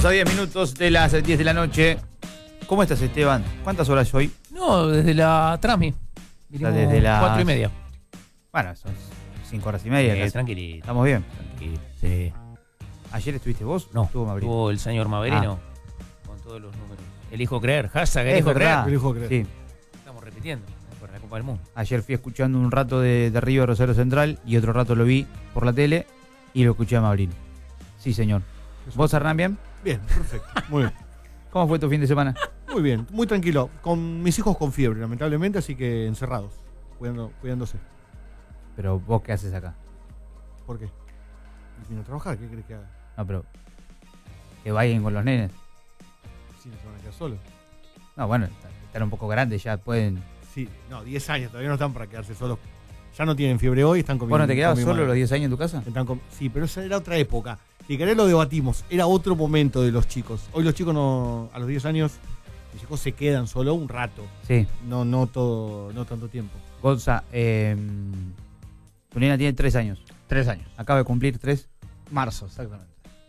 Estamos a 10 minutos de las 10 de la noche. ¿Cómo estás, Esteban? ¿Cuántas horas hoy? No, desde la Trami. Desde las 4:30. Bueno, son 5 horas y media. Casi. Tranquilito. ¿Estamos bien? Tranquilo. Sí. ¿Ayer estuviste vos? No, Estuvo Mabrino. estuvo el señor Maverino con todos los números. Elijo creer, hashtag elijo creer. Elijo creer. Sí. Estamos repitiendo por la Copa del Mundo. Ayer fui escuchando un rato de River Rosario Central y otro rato lo vi por la tele y lo escuché a Mabrino. Sí, señor. ¿Vos, Hernán, bien? Bien, perfecto. Muy bien. ¿Cómo fue tu fin de semana? Muy bien, muy tranquilo. Con mis hijos con fiebre, lamentablemente, así que encerrados, cuidándose. Pero vos, ¿qué haces acá? ¿Por qué? Vino a trabajar, ¿qué crees que haga? No, pero que vayan con los nenes. Sí, no se van a quedar solos. No, bueno, están un poco grandes, ya pueden... Sí, no, 10 años, todavía no están para quedarse solos. Ya no tienen fiebre hoy, están comiendo. ¿Vos no te quedabas con mi solo madre. los 10 años en tu casa? Sí, pero esa era otra época. Si querés lo debatimos, era otro momento de los chicos. Hoy los chicos no, a los 10 años, los chicos se quedan solo un rato. Sí. No tanto tiempo. Gonza, tu nena tiene 3 años. 3 años. Acaba de cumplir 3. Marzo, exactamente.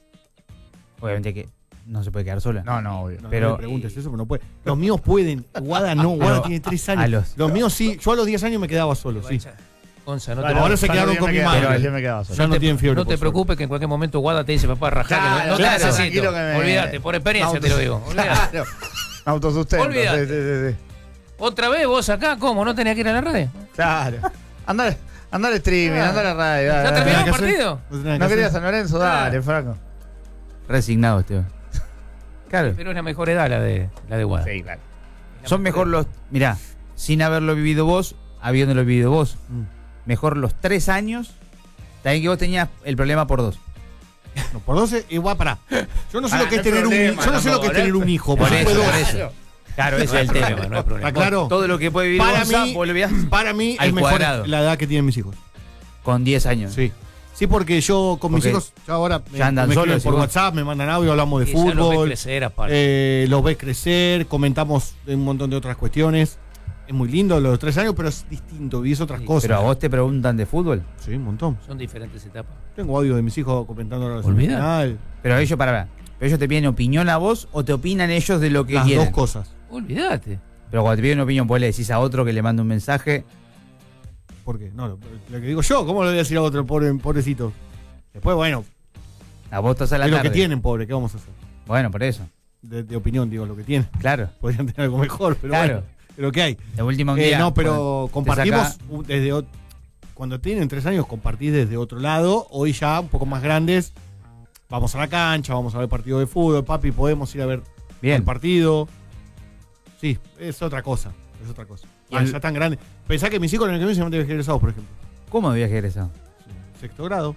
Obviamente que no se puede quedar sola. No, obvio. No, Pero- no me preguntes eso, pero no puede. Los míos pueden. Guada no, Guada tiene 3 años. Los míos sí. Yo a los 10 años me quedaba solo, sí. Gonza, no Bueno, te, ahora se yo quedaron no con me mi quedaba, madre. pero yo me quedaba solo. Ya no tienen fiebre. no te por preocupes que en cualquier momento Guada te dice, papá, rajá, que no te Claro, necesito. tranquilo que me- Olvídate, por experiencia te lo digo. Olvídate. Claro. Autosustento. Olvídate. Sí. ¿Otra vez vos acá? ¿Cómo? ¿No tenías que ir a la red? Claro. Andar al streaming, andar a la radio. ¿Ya dale, terminó el dale. partido? ¿No querías San Lorenzo? Dale, Franco. Resignado, Esteban. Claro. Pero es la mejor edad la de Guada. Sí, claro. Son mejor los... Mirá, sin haberlo vivido vos, habiéndolo vivido vos. Mejor los 3 años. También que vos tenías el problema por 2. No, por 12, igual para. Yo no sé Ah, lo que es no hay tener problema, yo no sé no, lo que es no, tener no. un hijo. Por Yo eso, puedo- por eso. Claro, ese es el tema. No hay problema. ¿Está claro? Todo lo que puede vivir Para Gonza, mí- vos lo veías Para mí Al es mejor cuadrado. la edad que tienen mis hijos. con 10 años. Sí. Sí, porque yo con mis Porque hijos, yo ahora ya andan me escriben solos, por igual. WhatsApp, me mandan audio, hablamos de Y ya los ves fútbol. crecer aparte. Los ves crecer, comentamos de un montón de otras cuestiones. Es muy lindo los 3 años, pero es distinto, vivís otras Sí, cosas. Pero a vos te preguntan de fútbol. Sí, un montón. Son diferentes etapas. Tengo audio de mis hijos comentando la Olvida. final. Pero ellos, pero ellos te piden opinión a vos o te opinan ellos de lo que Las quieren. dos cosas. Olvídate. Pero cuando te piden opinión, vos le decís a otro que le manda un mensaje. ¿Por qué? No, lo que digo yo, ¿cómo le voy a decir a otro, pobrecito? Después, bueno, A vos estás a la es lo tarde. que tienen, pobre, ¿qué vamos a hacer? Bueno, por eso. De opinión, digo, lo que tienen. Claro. Podrían tener algo mejor, pero Claro. bueno, es lo que hay. De última un día. No, pero te compartimos saca- desde cuando tienen 3 años, compartís desde otro lado. Hoy ya un poco más grandes, vamos a la cancha, vamos a ver partido de fútbol, papi, podemos ir a ver Bien. el partido. Sí, es otra cosa. Es otra cosa. Y el- Ya tan grandes. Pensá que mis hijos en el camino se van de viaje egresados, por ejemplo. ¿Cómo de viaje egresado? Sexto grado.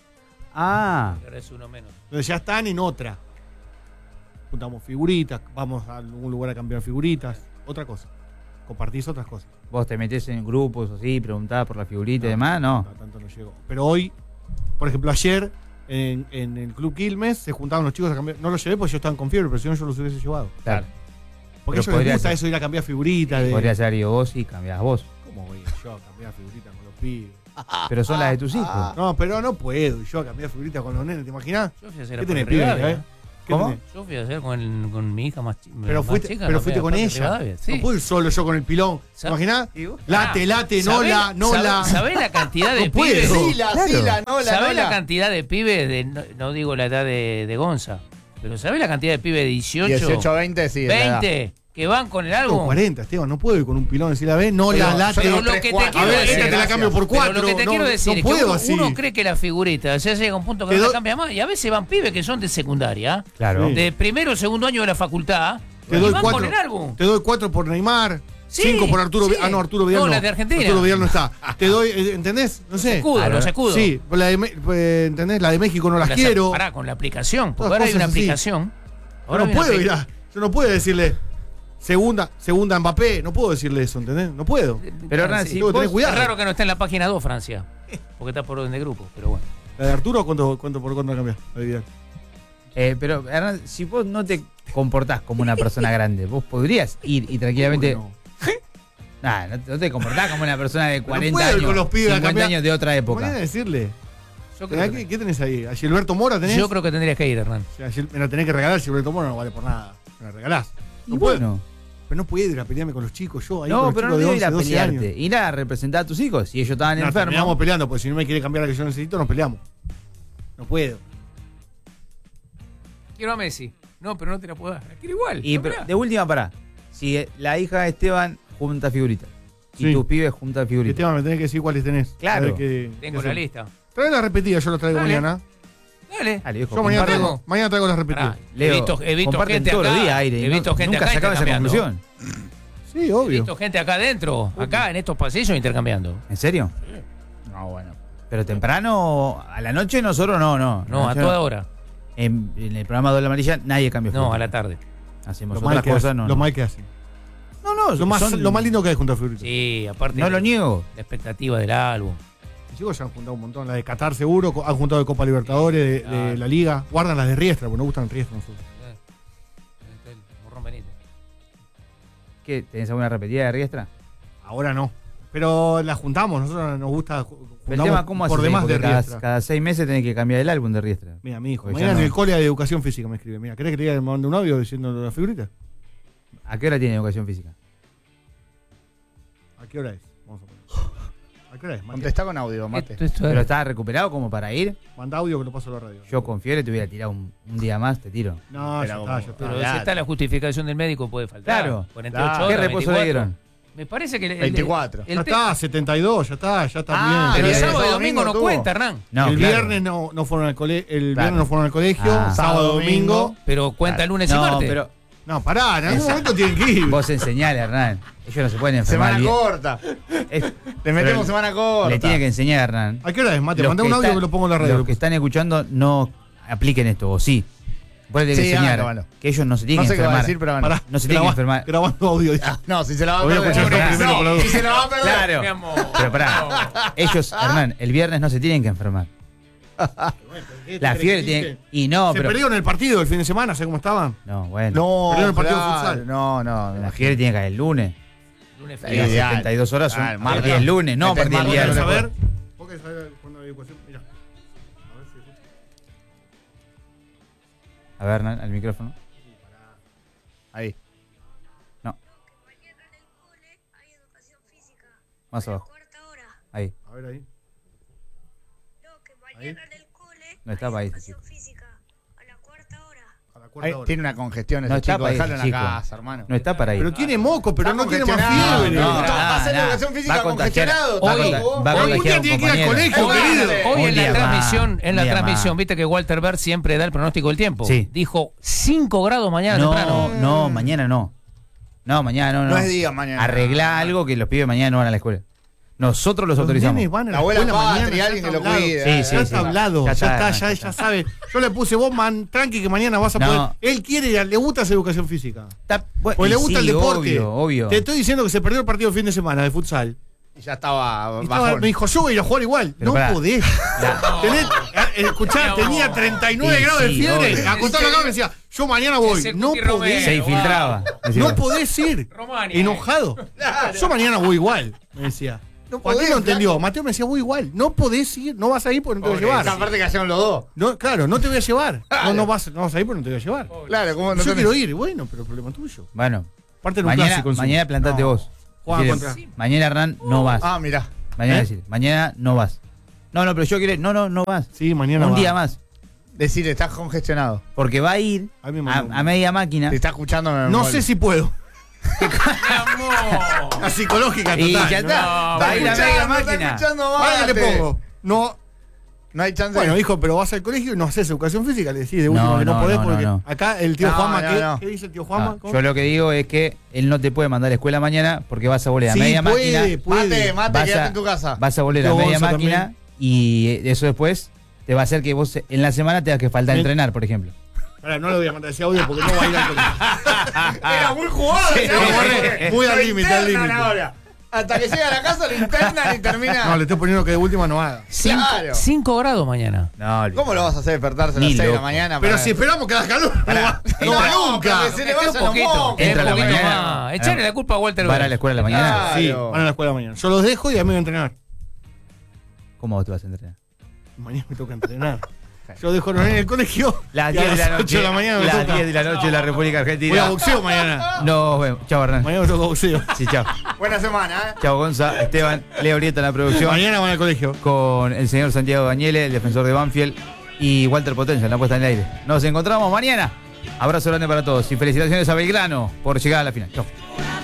Ah. Ahora es uno menos. Entonces ya están en otra. Juntamos figuritas, vamos a algún lugar a cambiar figuritas. Otra cosa. Compartís otras cosas. Vos te metés en grupos así, preguntás por la figurita y demás, no. Tanto no llegó. Pero hoy, por ejemplo, ayer en el Club Quilmes se juntaban los chicos a cambiar. No los llevé porque yo estaban con fiebre, pero si no yo los hubiese llevado. Claro. Porque a Pero ellos les podría gusta ser. eso, ir a cambiar figuritas. Podrías haber ido vos y cambiás vos. ¿Cómo voy yo a cambiar figuritas con los pibes? Pero son las de tus hijos. No, pero no puedo yo a cambiar figuritas con los nenes, ¿te imaginas? Yo fui a hacer ¿Qué a tenés, Parque pibe? Rivadavia. ¿Qué ¿Cómo? tenés? Yo fui a hacer con mi hija más, Pero más fuiste, chica. pero no fuiste fui a con Parque ella. Rivadavia. Sí. No puedo ir solo yo con el pilón. ¿Te ¿Sabes? imaginas? ¿Y vos? Late, ¿Sabés- no la. ¿Sabés la cantidad de No puedo. pibes? Sí, ¿Sabés la cantidad de pibes de, no digo la edad de Gonza, pero ¿sabés la cantidad de pibes de 18, 18, 20, sí. es la edad. 20 que van con el Tengo álbum? 40, Esteban, no puedo ir con un pilón decir la vez, no Pero- la late. Pero lo que te A quiero ver, decir, esta te la cambio por pero 4. lo que te quiero decir no es que puedo uno, así. uno cree que la figurita, o sea, llega a un punto que Te no doy- te cambia más, y a veces van pibes que son de secundaria, Claro. Sí. de primero o segundo año de la facultad, Te y doy van 4. con el álbum. Te doy 4 por Neymar. Sí, 5 por Arturo sí. Vidal. Ah, no, Arturo Vidal No, no. las de Argentina. Arturo Vidal no está. Te doy, ¿entendés? No sé. Escudo, Claro. los escudos. Sí, la de, ¿entendés? La de México no las Las- quiero. Pará, con la aplicación, porque Todas ahora hay una cosas así. aplicación. Yo Ahora no hay una puedo apli- ir a, yo no puedo decirle segunda Mbappé. No puedo decirle eso, ¿entendés? No puedo. Pero Hernán, Sí. si Tengo que tener vos- cuidado. Es raro que no esté en la página 2, Francia, porque está por orden de grupo, pero bueno. La de Arturo, ¿cuánto por cuánto cambió? La de Vidal. pero Hernán, si vos no te comportás como una persona grande, vos podrías ir y tranquilamente. ¿Cómo Nah, no te comportás como una persona de 40 puedo ir años, con los pibes a 50 cambiar. años de otra no? época. Mañana decirle. Yo creo ¿Qué tenés ahí? ¿A Gilberto Mora tenés? Yo creo que tendrías que ir, Hernán. O sea, me la tenés que regalar, Gilberto Mora no vale por nada. Me la regalás. Y bueno. Pero no puedo ir a pelearme con los chicos, yo ahí con No, los pero no chicos de debes ir a 11, 12 pelearte. años. Ir a representar a tus hijos. Si ellos estaban No, enfermos. terminamos peleando, porque si no me quiere cambiar la que yo necesito, nos peleamos. No puedo. Quiero a Messi. No, pero no te la puedo dar. La quiero igual. Y no pero, me la- de última, pará. Si la hija de Esteban junta figuritas y Sí. tus pibes juntan figuritas. Esteban, me tenés que decir cuáles tenés. Claro. A ver qué Tengo la hacemos. lista. Trae la repetida, yo la traigo Dale. mañana. Dale. Dale, viejo, Yo mañana compartan. traigo las repetidas. Pará, Leo, he visto comparten gente todos acá. los días aire. He visto gente nunca acá sacaba esa intercambiando. conclusión. Sí, He obvio. visto gente acá adentro, acá en estos pasillos intercambiando. ¿En serio? No, bueno. Pero temprano, a la noche nosotros no. No, a Yo- toda hora. En el programa Doble Amarilla nadie cambia No, figuritas. a la tarde. Hacemos Lo mal otras que cosas, hacen. no. Lo mal que hacen. No, Lo más lindo que hay junto a figuritas. Sí, aparte. No lo niego. La expectativa del álbum. Los chicos ya han juntado un montón. La de Qatar seguro, han juntado de Copa Libertadores, de Claro. la Liga. Guardan las de Riestra, porque no gustan Riestra nosotros. El Morrón Benítez. ¿Qué? ¿Tenés alguna repetida de Riestra? Ahora no. Pero la juntamos, nosotros nos gusta. Pero el Juntamos tema, ¿cómo haces? por demás de Cada, Riestra. cada 6 meses tenés que cambiar el álbum de Riestra. Mira, mi hijo. Pues ya Mañana en no. el cole de educación física me escribe. Mira, ¿querés que te diga que me mande un audio diciendo la figurita? ¿A qué hora tiene educación física? ¿A qué hora es? Vamos a poner. ¿A qué hora es? Mate? Contestá con audio, Mate. Esto ¿Pero es- estás recuperado como para ir? Manda audio que lo paso a la radio. Yo con fiebre te hubiera tirado un día más, te tiro. No, ya Pero está, ya está. Pero Claro. si está la justificación del médico, puede faltar. Claro. 48 Claro. horas. ¿Qué reposo 24. le dieron? Me parece que. 24. Ya está, 72, ya está Ah, bien. Pero el sábado y sábado domingo no tuvo. cuenta, Hernán. No, el claro. viernes no fueron al colegio, Claro. viernes no fueron al colegio, Ah. sábado, domingo. Pero cuenta lunes y No, martes. pero No, pará, en algún momento tienen que ir. vos enseñale, Hernán. Ellos no se pueden enfermar. Semana bien. corta. Es- Le metemos pero semana corta. Le tiene que enseñar a Hernán. ¿A qué hora es, Mate? Los Mandá un audio están- que lo pongo en la radio. Los que están escuchando no apliquen esto, o sí. Vos le tenés que Sí, enseñar hágalo. que ellos no se tienen No sé que qué va a enfermar. decir, pero bueno. Pará, No se tiene que enfermar. Grabando audio. No, si se la va a Lo voy a perder. escuchar yo primero, por la duda. Si se la va a perder. Claro. Mi amor. Pero pará, ellos, Hernán, el viernes no se tienen que enfermar. La fiebre tiene. Y no, Se pero. perdieron el partido el fin de semana, ¿sabes cómo estaban? No, bueno. No, Perdieron el partido de claro, futsal. No. La fiebre tiene que caer el lunes. Lunes Y feriado. las Ideal. 72 horas son Ah, el a martes. partir del lunes, no a Este partir del martes ¿Querés viernes. no saber? ¿Vos querés saber cuándo hay educación? Mirá. A ver si escucha. A ver, Hernán, al micrófono. Ahí. No, Mañana en el cole hay educación física. más A la abajo. cuarta hora. Ahí. A ver ahí. No, que mañana en el cole No está hay país, educación física. A la cuarta hora. A la cuarta hora. Tiene una congestión No ese está chico. para Dejalo ese en la chico. casa, hermano. No está para ir. Pero tiene moco, pero Está no tiene más congestionado, fiebre. no. Nah, Va a hacer nah. educación física Va a contagiar- congestionado. va a Hoy- contagiar- va a Hoy un contagiar día a un tiene que ir al compañero. colegio, querido. Hoy Un en día la más, transmisión, un día más. viste que Walter Berg siempre da el pronóstico del tiempo. Sí. Dijo 5 grados mañana No, temprano. no, mañana no. No, mañana no. No es día mañana. Arreglá algo que los pibes mañana no van a la escuela. Nosotros los Los autorizamos. nenes van a La abuela escuela Patria, mañana, ya alguien que está lo hablado. cuide. Sí, sí, Ya sí. está hablado, Ya ya está, está, ya ya sabe. Yo le puse vos, man, tranqui, que mañana vas a No. poder. Él quiere, le gusta hacer educación física. Bueno, Pues le y gusta sí, el deporte. Obvio, obvio. Te estoy diciendo que se perdió el partido el fin de semana de futsal. Y ya estaba Y estaba- bajón. me dijo, yo voy a ir a jugar igual. Pero no pará. podés. Escuchá, No. tenía 39 Sí, grados de sí, fiebre. obvio. Acostado acá me decía, yo mañana voy. Ese No Cuti Romero. podés. Se infiltraba. Decía, No podés ir. Romani, Enojado. Yo mañana voy igual, me decía. No Joaquín podés, lo entendió. flaco. Mateo me decía, voy igual. No podés ir, no vas a ir porque no te voy a llevar. Esa parte que hacían los dos. No, claro, no te voy a llevar. Claro. No vas a ir porque no te voy a llevar. Claro, ¿cómo no Yo tenés- quiero ir, bueno, pero problema tuyo. Bueno, Aparte en un mañana, clásico. encima. mañana plantate No. vos. Juega Quieren- contra- Mañana, Hernán, no vas. Ah, mirá. Mañana ¿Eh? decir, mañana no vas. No, pero yo quiero. No vas. Sí, mañana Un va. día más. Decir, estás congestionado. Porque va a ir A mí me mandó a media máquina. Te está escuchando. me No vuelve. sé si puedo. Mi amor. La psicológica total. Y ya ¿no? está. No, va a ir a media Está máquina. escuchando Ahora Mate. le pongo. No. No hay chance. Bueno, hijo, pero vas al colegio y no haces educación física. Le decís de último No, que no no, podés no, porque no. acá el tío No, Juanma, no, no. ¿qué dice el tío Juanma? Ah, ¿Cómo? yo lo que digo es que él no te puede mandar a la escuela mañana porque vas a volver a Sí, media máquina. puede. Mate, Vas quédate a- en tu casa. Vas a volver a Tío media Gonzo máquina también. y eso después te va a hacer que vos en la semana tengas que faltar a Bien. entrenar, por ejemplo. Ahora, no le voy a mandar ese audio porque no va a ir al colegio. Era muy jugado. Sí, ese hombre. sí, muy al Lo límite, al internan límite. ahora. Hasta que llega a la casa lo internan y termina. No, le estoy poniendo que de última no haga. Claro. 5 grados mañana. No, ¿Cómo lo vas a hacer despertarse a las Ni 6 de la loco. mañana? Pero para- si esperamos que haga calor, no va entra- nunca. pero se le vayan un los poquito. mocos. Entra a la un poquito mañana. más. Echarle la culpa a Walter ¿Van a Berg. la escuela a la mañana? Claro. Sí, van a la escuela mañana. Yo los dejo y a mí me voy a entrenar. ¿Cómo vos te vas a entrenar? Mañana me toca entrenar. Yo dejo a los nenes en el colegio. Las y a 10 de la 8 noche. de la mañana me Las toca. 10 de la noche de la República Voy a Argentina. boxeo mañana. Nos vemos. Chao, Hernán. Mañana me toca boxeo. Sí, chao. Buena semana, Chao, Gonza, Esteban, Leo Brieta en la producción. Mañana van al colegio. Con el señor Santiago Dañele, el defensor de Banfield, y Walter Potencia en la puesta en el aire. Nos encontramos mañana. Abrazo grande para todos y felicitaciones a Belgrano por llegar a la final. Chau.